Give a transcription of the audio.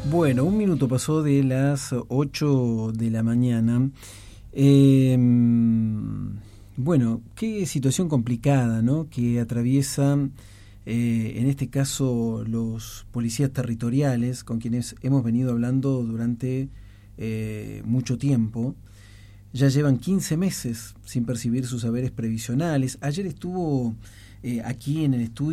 Bueno, un minuto pasó de las 8 de la mañana. Eh, bueno, qué situación complicada, ¿no? Que atraviesan, en este caso, los policías territoriales, con quienes hemos venido hablando durante mucho tiempo. Ya llevan 15 meses sin percibir sus haberes previsionales. Ayer estuvo aquí en el estudio